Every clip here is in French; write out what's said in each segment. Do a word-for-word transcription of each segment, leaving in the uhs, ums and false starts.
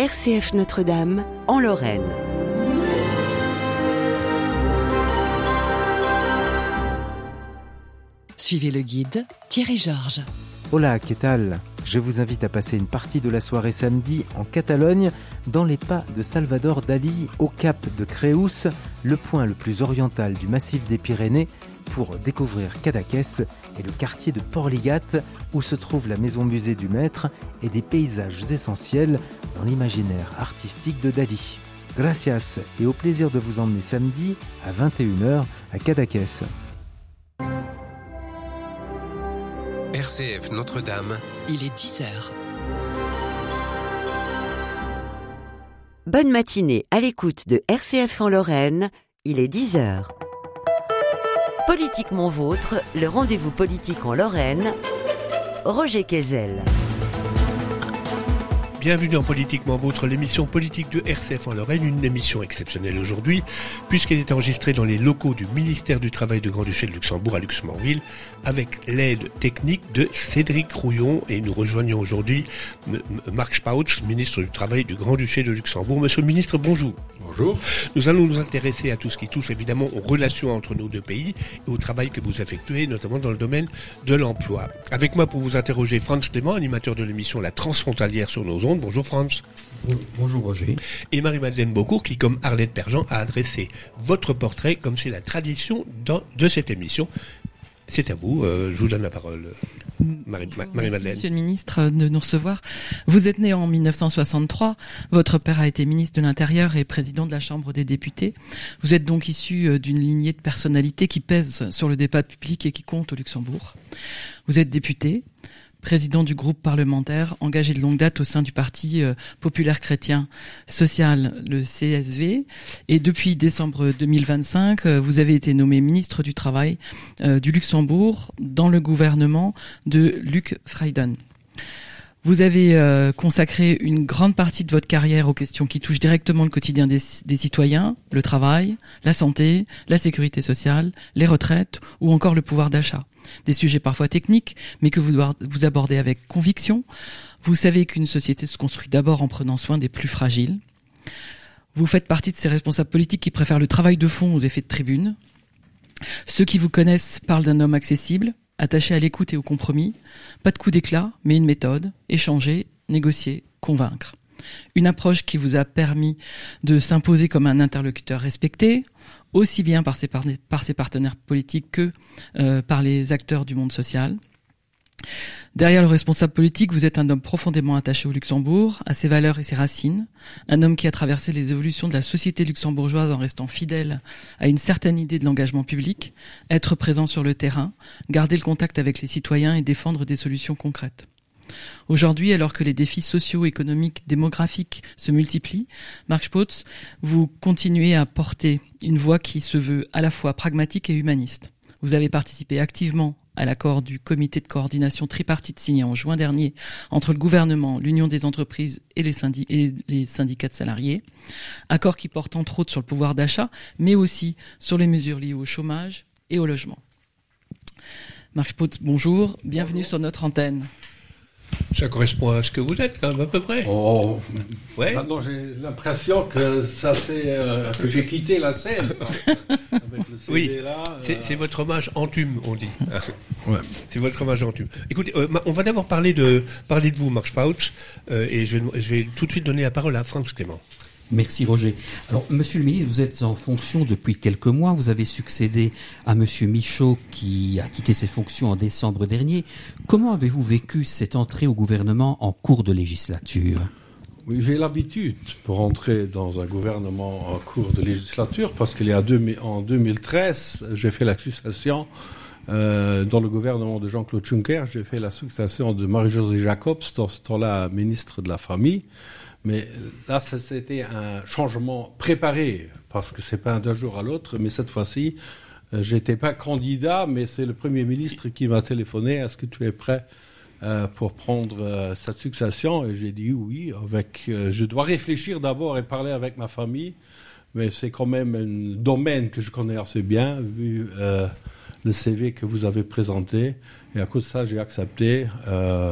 R C F Notre-Dame, en Lorraine. Suivez le guide Thierry Georges. Hola, ¿qué tal? Je vous invite à passer une partie de la soirée samedi en Catalogne, dans les pas de Salvador Dalí, au cap de Creus, le point le plus oriental du massif des Pyrénées, pour découvrir Cadaqués et le quartier de Porligat, où se trouve la maison-musée du maître et des paysages essentiels dans l'imaginaire artistique de Dalí. Gracias et au plaisir de vous emmener samedi à vingt et une heures à Cadaqués. R C F Notre-Dame. Il est dix heures. Bonne matinée à l'écoute de R C F en Lorraine, il est dix heures. Politiquement vôtre, le rendez-vous politique en Lorraine, Roger Quézel. Bienvenue dans Politiquement Vôtre, l'émission politique de R C F en Lorraine, une émission exceptionnelle aujourd'hui, puisqu'elle est enregistrée dans les locaux du ministère du Travail de Grand-Duché de Luxembourg à Luxembourgville, avec l'aide technique de Cédric Rouillon, et nous rejoignons aujourd'hui M- M- Marc Spautz, ministre du Travail du Grand-Duché de Luxembourg. Monsieur le ministre, bonjour. Bonjour. Nous allons nous intéresser à tout ce qui touche évidemment aux relations entre nos deux pays et au travail que vous effectuez, notamment dans le domaine de l'emploi. Avec moi pour vous interroger, Franz Clément, animateur de l'émission La Transfrontalière sur nos ondes. Bonjour Franz. Bonjour Roger. Et Marie-Madeleine Beaucourt qui, comme Arlette Perjean, a adressé votre portrait comme c'est la tradition dans, de cette émission. C'est à vous, euh, je vous donne la parole. Marie, Bonjour, Marie-Madeleine. merci, Monsieur le ministre, de nous recevoir. Vous êtes né en dix-neuf cent soixante-trois. Votre père a été ministre de l'Intérieur et président de la Chambre des députés. Vous êtes donc issu d'une lignée de personnalités qui pèsent sur le débat public et qui compte au Luxembourg. Vous êtes député, président du groupe parlementaire engagé de longue date au sein du Parti euh, populaire chrétien social, le C S V. Et depuis décembre deux mille vingt-cinq, euh, vous avez été nommé ministre du Travail euh, du Luxembourg dans le gouvernement de Luc Freiden. Vous avez euh, consacré une grande partie de votre carrière aux questions qui touchent directement le quotidien des, des citoyens, le travail, la santé, la sécurité sociale, les retraites ou encore le pouvoir d'achat. Des sujets parfois techniques, mais que vous, vous abordez avec conviction. Vous savez qu'une société se construit d'abord en prenant soin des plus fragiles. Vous faites partie de ces responsables politiques qui préfèrent le travail de fond aux effets de tribune. Ceux qui vous connaissent parlent d'un homme accessible, attaché à l'écoute et au compromis. Pas de coup d'éclat, mais une méthode, échanger, négocier, convaincre. Une approche qui vous a permis de s'imposer comme un interlocuteur respecté, aussi bien par ses, par, par ses partenaires politiques que euh, par les acteurs du monde social. Derrière le responsable politique, vous êtes un homme profondément attaché au Luxembourg, à ses valeurs et ses racines, un homme qui a traversé les évolutions de la société luxembourgeoise en restant fidèle à une certaine idée de l'engagement public, être présent sur le terrain, garder le contact avec les citoyens et défendre des solutions concrètes. Aujourd'hui, alors que les défis sociaux, économiques, démographiques se multiplient, Marc Spautz, vous continuez à porter une voix qui se veut à la fois pragmatique et humaniste. Vous avez participé activement à l'accord du comité de coordination tripartite signé en juin dernier entre le gouvernement, l'Union des entreprises et les, syndic- et les syndicats de salariés. Accord qui porte entre autres sur le pouvoir d'achat, mais aussi sur les mesures liées au chômage et au logement. Marc Spautz, bonjour, bienvenue bonjour. Sur notre antenne. Ça correspond à ce que vous êtes, quand même, à peu près. Oh, ouais. Maintenant j'ai l'impression que ça c'est euh, que j'ai quitté la scène. Avec le C D oui, là, c'est, euh... c'est votre hommage entume, on dit. Ouais. C'est votre hommage entume. Écoutez, euh, on va d'abord parler de parler de vous, Marc Spautz, euh, et je vais, je vais tout de suite donner la parole à Franz Clément. Merci Roger. Alors, Monsieur le ministre, vous êtes en fonction depuis quelques mois. Vous avez succédé à Monsieur Michaud qui a quitté ses fonctions en décembre dernier. Comment avez-vous vécu cette entrée au gouvernement en cours de législature ? Oui, j'ai l'habitude pour entrer dans un gouvernement en cours de législature parce qu'il y a deux, en deux mille treize, j'ai fait la succession euh, dans le gouvernement de Jean-Claude Juncker. J'ai fait la succession de Marie-Josée Jacobs, dans ce temps-là ministre de la Famille. Mais là, ça, c'était un changement préparé, parce que c'est pas d'un jour à l'autre. Mais cette fois-ci, euh, j'étais pas candidat, mais c'est le Premier ministre qui m'a téléphoné. Est-ce que tu es prêt euh, pour prendre euh, cette succession ? Et j'ai dit oui. Avec, euh, je dois réfléchir d'abord et parler avec ma famille. Mais c'est quand même un domaine que je connais assez bien, vu euh, le C V que vous avez présenté. Et à cause de ça, j'ai accepté. Euh,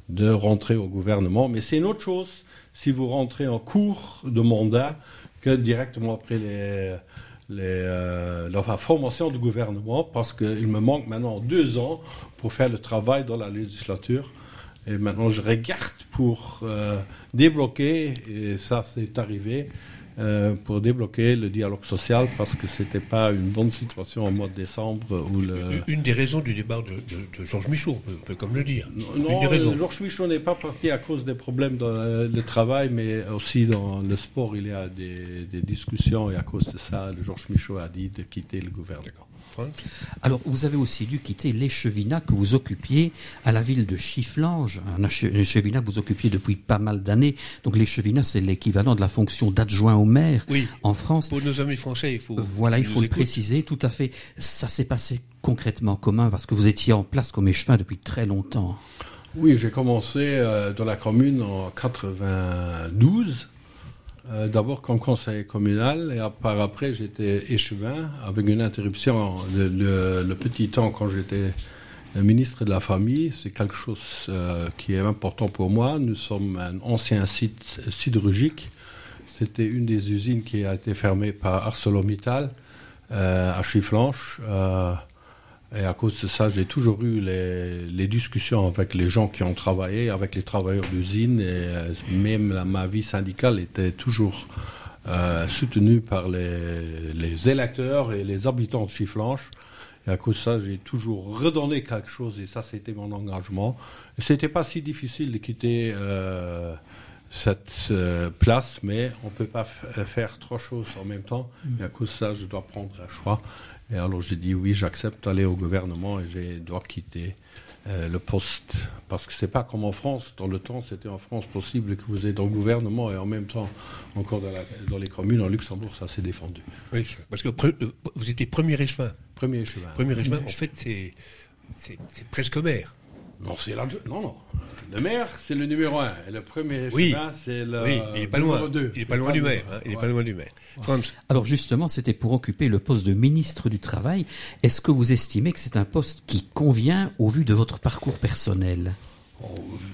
de rentrer au gouvernement. Mais c'est une autre chose si vous rentrez en cours de mandat que directement après les, les, euh, la formation du gouvernement, parce qu'il me manque maintenant deux ans pour faire le travail dans la législature. Et maintenant, je regarde pour euh, débloquer, et ça c'est arrivé, euh, pour débloquer le dialogue social, parce que c'était pas une bonne situation au mois de décembre. Où le... Une des raisons du départ de, de, de Georges Michaud, on peut, on peut comme le dire. Non, non Georges Michaud n'est pas parti à cause des problèmes dans le travail, mais aussi dans le sport, il y a des, des discussions, et à cause de ça, Georges Michaud a dit de quitter le gouvernement. Alors, vous avez aussi dû quitter l'échevinat que vous occupiez à la ville de Chifflange, un échevinat que vous occupiez depuis pas mal d'années. Donc, l'échevinat, c'est l'équivalent de la fonction d'adjoint au maire oui, en France. Pour nos amis français, il faut... Voilà, il faut le préciser, tout à fait. Ça s'est passé concrètement comment? Parce que vous étiez en place comme échevin depuis très longtemps. Oui, j'ai commencé euh, dans la commune en quatre-vingt-douze. Euh, d'abord comme conseiller communal, et par après j'étais échevin avec une interruption le, le, le petit temps quand j'étais ministre de la famille. C'est quelque chose euh, qui est important pour moi. Nous sommes un ancien site sidérurgique. C'était une des usines qui a été fermée par ArcelorMittal euh, à Chifflange. Euh, Et à cause de ça, j'ai toujours eu les, les discussions avec les gens qui ont travaillé, avec les travailleurs d'usine. Et euh, même la, ma vie syndicale était toujours euh, soutenue par les, les électeurs et les habitants de Chifflange. Et à cause de ça, j'ai toujours redonné quelque chose. Et ça, c'était mon engagement. Et c'était pas si difficile de quitter euh, cette euh, place, mais on peut pas f- faire trois choses en même temps. Et à cause de ça, je dois prendre un choix. Et alors j'ai dit oui, j'accepte d'aller au gouvernement et je dois quitter euh, le poste. Parce que c'est pas comme en France. Dans le temps, c'était en France possible que vous êtes dans le gouvernement et en même temps encore dans, la, dans les communes. En Luxembourg, ça s'est défendu. Oui, parce que pre- euh, vous étiez premier échevin. Premier échevin. Premier échevin, en fait, c'est, c'est, c'est presque maire. Non, c'est l'adjoint. Non, non. Le maire, c'est le numéro un. Et le premier oui. échevin, c'est le oui, il est pas numéro loin. deux. Il est pas loin du maire. Hein. Il est ouais. pas loin du maire. Ouais. Alors justement, c'était pour occuper le poste de ministre du Travail. Est-ce que vous estimez que c'est un poste qui convient au vu de votre parcours personnel? Oh,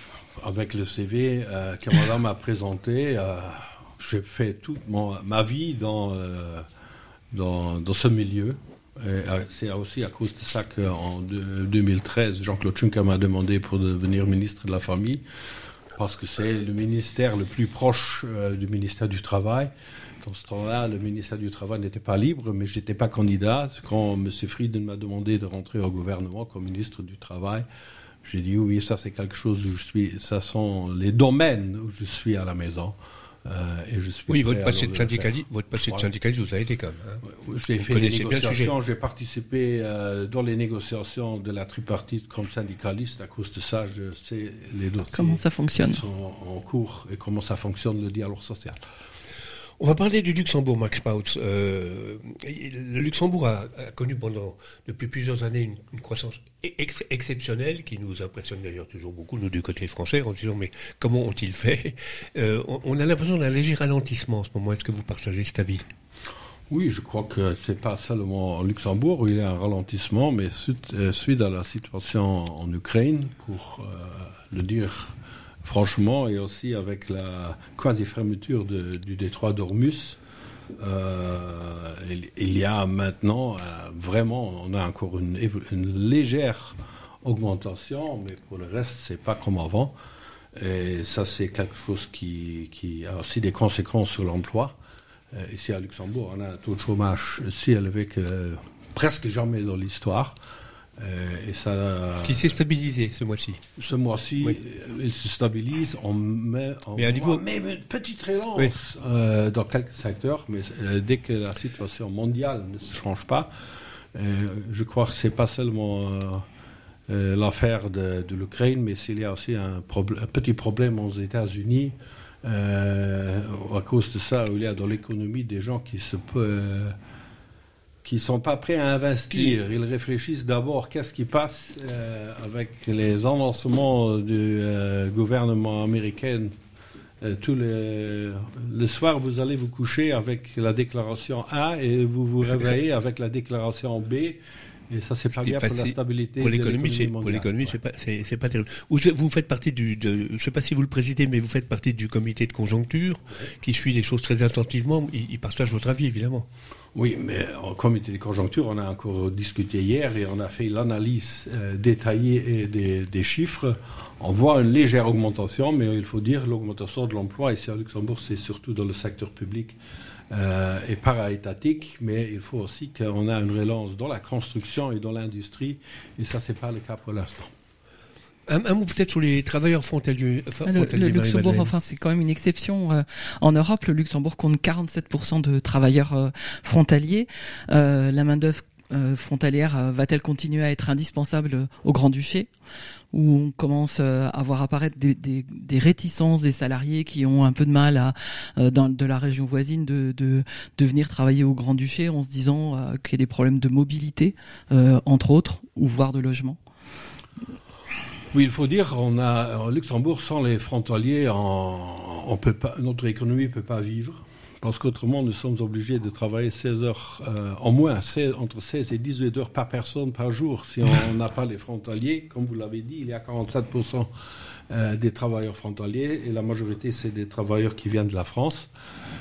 avec le C V euh, que madame a présenté, euh, j'ai fait toute mon, ma vie dans, euh, dans, dans ce milieu. Et, euh, c'est aussi à cause de ça qu'en deux mille treize, Jean-Claude Juncker m'a demandé pour devenir ministre de la Famille, parce que c'est le ministère le plus proche euh, du ministère du Travail. Dans ce temps-là, le ministère du Travail n'était pas libre, mais je n'étais pas candidat. Quand M. Frieden m'a demandé de rentrer au gouvernement comme ministre du Travail, j'ai dit oui, ça c'est quelque chose où je suis, ça sont les domaines où je suis à la maison. Euh, et je suis oui, votre passé, de syndicaliste, votre passé de syndicaliste, vous avez été quand même. Hein. Oui, je l'ai fait les négociations, j'ai participé euh, dans les négociations de la tripartite comme syndicaliste. À cause de ça, je sais les dossiers. Comment ça fonctionne sont en cours et comment ça fonctionne le dialogue social. On va parler du Luxembourg, Max Pautz. Euh, le Luxembourg a, a connu pendant, depuis plusieurs années une, une croissance ex- exceptionnelle qui nous impressionne d'ailleurs toujours beaucoup, nous du côté français, en disant mais comment ont-ils fait euh, on, on a l'impression d'un léger ralentissement en ce moment. Est-ce que vous partagez cet avis? Oui, je crois que c'est pas seulement au Luxembourg où il y a un ralentissement, mais suite, euh, suite à la situation en Ukraine, pour euh, le dire franchement, et aussi avec la quasi-fermeture de, du détroit d'Ormus, euh, il, il y a maintenant euh, vraiment, on a encore une, une légère augmentation, mais pour le reste, c'est pas comme avant. Et ça, c'est quelque chose qui, qui a aussi des conséquences sur l'emploi. Euh, ici à Luxembourg, on a un taux de chômage si élevé que euh, presque jamais dans l'histoire. Euh, et ça, qui s'est stabilisé ce mois-ci. Ce mois-ci, oui. Il se stabilise. On met, on mais à niveau... même une petite relance oui. euh, dans quelques secteurs, mais euh, dès que la situation mondiale ne se change pas, euh, je crois que c'est pas seulement euh, euh, l'affaire de, de l'Ukraine, mais s'il y a aussi un, problème, un petit problème aux États-Unis. Euh, à cause de ça, il y a dans l'économie des gens qui se peuvent. qui ne sont pas prêts à investir. Ils réfléchissent d'abord qu'est-ce qui passe euh, avec les avancements du euh, gouvernement américain. Euh, tous les, le soir, vous allez vous coucher avec la déclaration A et vous vous réveillez avec la déclaration B. Et ça, c'est pas bien Enfin, pour la c'est- stabilité Pour de l'économie, c'est, mondiale. pour l'économie, Ouais. c'est pas, c'est, c'est pas terrible. Vous, vous faites partie du, de, je sais pas si vous le présidez, mais vous faites partie du comité de conjoncture qui suit les choses très attentivement. Il, il partage votre avis, évidemment. Oui, mais en comité de conjoncture, on a encore discuté hier et on a fait l'analyse euh, détaillée et des, des chiffres. On voit une légère augmentation, mais il faut dire l'augmentation de l'emploi ici à Luxembourg, c'est surtout dans le secteur public euh, et para-étatique, mais il faut aussi qu'on ait une relance dans la construction et dans l'industrie, et ça, c'est pas le cas pour l'instant. Un, un mot peut-être sur les travailleurs frontaliers. enfin, Le, frontaliers, le Luxembourg, Marie-Madeleine. enfin, c'est quand même une exception euh, en Europe. Le Luxembourg compte quarante-sept pour cent de travailleurs euh, frontaliers. Euh, la main-d'œuvre euh, frontalière euh, va-t-elle continuer à être indispensable euh, au Grand-Duché, où on commence euh, à voir apparaître des, des, des réticences des salariés qui ont un peu de mal à, euh, dans, de la région voisine de, de, de venir travailler au Grand-Duché en se disant euh, qu'il y a des problèmes de mobilité, euh, entre autres, ou voire de logement. Oui, il faut dire, on a en Luxembourg, sans les frontaliers, on, on peut pas, notre économie ne peut pas vivre. Parce qu'autrement, nous sommes obligés de travailler seize heures, euh, en moins, seize, entre seize et dix-huit heures par personne par jour. Si on n'a pas les frontaliers, comme vous l'avez dit, il y a quarante-sept pour cent euh, des travailleurs frontaliers et la majorité, c'est des travailleurs qui viennent de la France.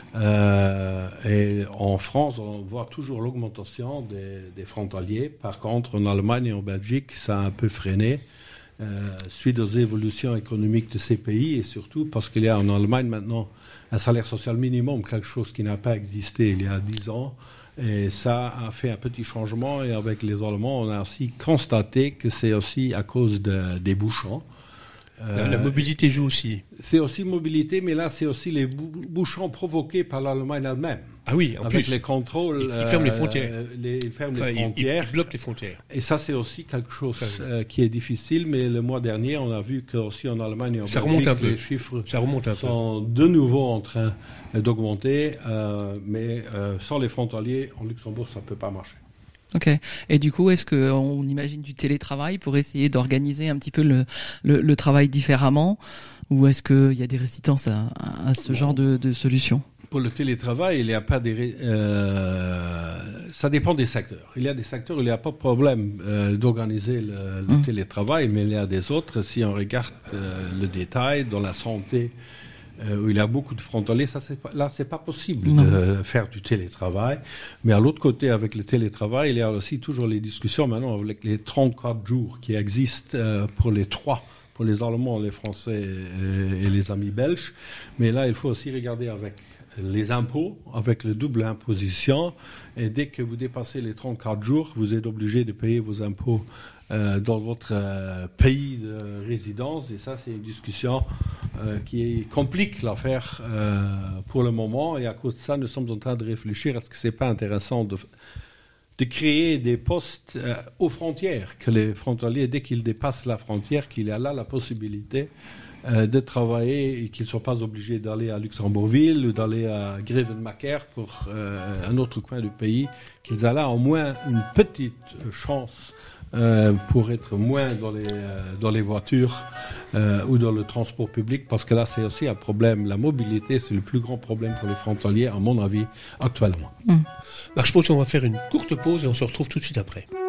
Euh, et en France, on voit toujours l'augmentation des, des frontaliers. Par contre, en Allemagne et en Belgique, ça a un peu freiné. Euh, suite aux évolutions économiques de ces pays et surtout parce qu'il y a en Allemagne maintenant un salaire social minimum, quelque chose qui n'a pas existé il y a dix ans. Et ça a fait un petit changement et avec les Allemands, on a aussi constaté que c'est aussi à cause de, des bouchons. La, Euh, la mobilité joue aussi. C'est aussi mobilité, mais là, c'est aussi les bou- bouchons provoqués par l'Allemagne elle-même. Ah oui, en Avec plus. les contrôles. Ils- ils ferment les frontières. euh, les, ils ferment Enfin, les il, il- frontières. il bloque les frontières. Et ça, c'est aussi quelque chose Ça, oui. euh, qui est difficile, mais le mois dernier, on a vu qu'aussi en Allemagne et en Ça Belgique, remonte un peu. les chiffres Ça remonte un peu. sont de nouveau en train d'augmenter, euh, mais euh, sans les frontaliers, en Luxembourg, ça ne peut pas marcher. Ok. Et du coup, est-ce qu'on imagine du télétravail pour essayer d'organiser un petit peu le, le, le travail différemment, ou est-ce qu'il y a des résistances à, à ce genre de, de solution? Pour le télétravail, il n'y a pas des... ré- euh, ça dépend des secteurs. Il y a des secteurs où il n'y a pas de problème euh, d'organiser le, le Mmh. télétravail, mais il y a des autres, si on regarde euh, le détail, dans la santé, euh, où il y a beaucoup de frontaliers, ça, c'est pas, là, c'est pas possible Non. de faire du télétravail. Mais à l'autre côté, avec le télétravail, il y a aussi toujours les discussions maintenant avec les trente-quatre jours qui existent euh, pour les trois, pour les Allemands, les Français et, et les amis belges. Mais là, il faut aussi regarder avec les impôts, avec le double imposition. Et dès que vous dépassez les trente-quatre jours, vous êtes obligé de payer vos impôts euh, dans votre euh, pays de résidence. Et ça, c'est une discussion euh, qui complique l'affaire euh, pour le moment. Et à cause de ça, nous sommes en train de réfléchir à ce que c'est pas intéressant de, de créer des postes euh, aux frontières, que les frontaliers, dès qu'ils dépassent la frontière, qu'il y a là la possibilité euh, de travailler et qu'ils ne soient pas obligés d'aller à Luxembourgville ou d'aller à Grevenmacher pour euh, un autre coin du pays, qu'ils aient là au moins une petite chance euh, pour être moins dans les, euh, dans les voitures euh, ou dans le transport public, parce que là, c'est aussi un problème. La mobilité, c'est le plus grand problème pour les frontaliers, à mon avis, actuellement. Alors, je pense qu'on va faire une courte pause et on se retrouve tout de suite après.